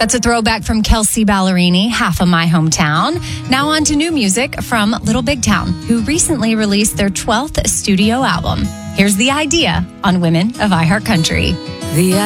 That's a throwback from Kelsea Ballerini, Half of My Hometown. Now on to new music from Little Big Town, who recently released their 12th studio album. Here's The Idea on Women of iHeartCountry.